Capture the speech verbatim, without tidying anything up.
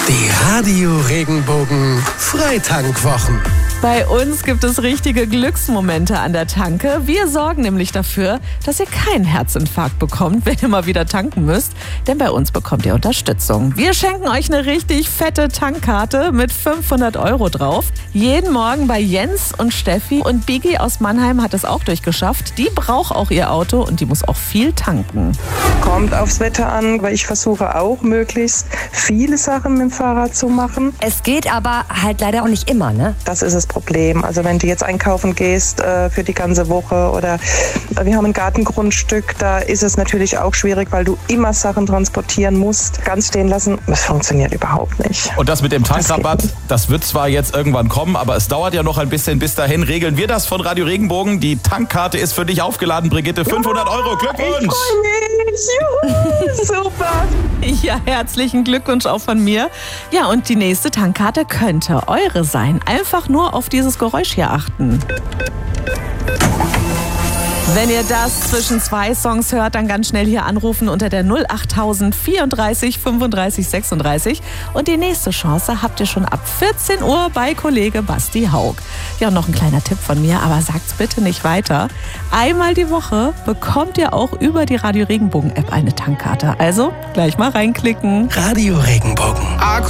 Die Radio Regenbogen Freitankwwochen. Bei uns gibt es richtige Glücksmomente an der Tanke. Wir sorgen nämlich dafür, dass ihr keinen Herzinfarkt bekommt, wenn ihr mal wieder tanken müsst. Denn bei uns bekommt ihr Unterstützung. Wir schenken euch eine richtig fette Tankkarte mit fünfhundert Euro drauf. Jeden Morgen bei Jens und Steffi. Und Bigi aus Mannheim hat es auch durchgeschafft. Die braucht auch ihr Auto und die muss auch viel tanken. Kommt aufs Wetter an, weil ich versuche auch möglichst viele Sachen mit dem Fahrrad zu machen. Es geht aber halt leider auch nicht immer, ne? Das ist das Problem. Also wenn du jetzt einkaufen gehst äh, für die ganze Woche oder äh, wir haben ein Gartengrundstück, da ist es natürlich auch schwierig, weil du immer Sachen transportieren musst. Ganz stehen lassen, das funktioniert überhaupt nicht. Und das mit dem Tankrabatt, Das das wird zwar jetzt irgendwann kommen, aber es dauert ja noch ein bisschen. Bis dahin regeln wir das von Radio Regenbogen. Die Tankkarte ist für dich aufgeladen, Brigitte. fünfhundert Euro, Glückwunsch! Ich freue mich. Juhu, super! Ja, herzlichen Glückwunsch auch von mir. Ja, und die nächste Tankkarte könnte eure sein. Einfach nur auf dieses Geräusch hier achten. Wenn ihr das zwischen zwei Songs hört, dann ganz schnell hier anrufen unter der null achttausend vierunddreißig fünfunddreißig sechsunddreißig. Und die nächste Chance habt ihr schon ab vierzehn Uhr bei Kollege Basti Haug. Ja, und noch ein kleiner Tipp von mir, aber sagt's bitte nicht weiter. Einmal die Woche bekommt ihr auch über die Radio Regenbogen App eine Tankkarte. Also gleich mal reinklicken. Radio Regenbogen.